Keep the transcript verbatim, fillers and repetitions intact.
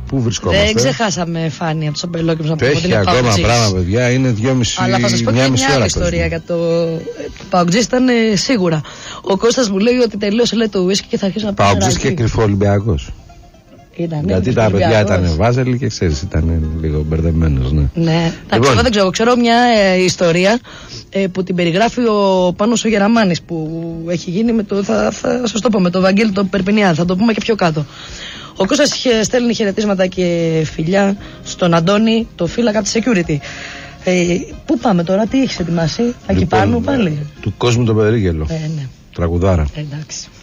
Πού βρισκόμαστε? Δεν ξεχάσαμε, Φάνη, από το Σαμπελόκηπο να πούμε ότι Έχει είναι ακόμα Παουτζής. πράγμα, παιδιά. Είναι δυόμιση Αλλά θα σας πω και μια άλλη ιστορία για το Παουτζής. Ήταν ε, σίγουρα. Ο Κώστας μου λέει ότι τελείωσε, λέει, το ουίσκι και θα αρχίσει να πάει. Παουτζής και κρυφό Ολυμπιακός. Ήταν, γιατί τα παιδιά ήταν Βάζελοι και ξέρεις, ήταν λίγο μπερδεμένος. Ναι, ναι. Λοιπόν. Εγώ δεν ξέρω. Ξέρω μια ε, ιστορία ε, που την περιγράφει ο Πάνος ο Γεραμάνης, που έχει γίνει με το. Θα, θα σας το πω, με το Βαγγέλη το Περπινιάν. Θα το πούμε και πιο κάτω. Ο Κώστας στέλνει χαιρετίσματα και φιλιά στον Αντώνη, το φύλακα από τη security. Ε, πού πάμε τώρα, τι έχεις ετοιμάσει, λοιπόν, εκεί πάνω πάλι? Του κόσμου το περίγελο. Ε, ναι. Τραγουδάρα. Εντάξει.